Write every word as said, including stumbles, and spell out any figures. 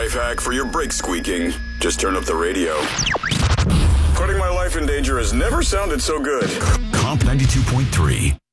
life hack for your brake squeaking. Just turn up the radio. Putting my life in danger has never sounded so good. Comp ninety-two point three.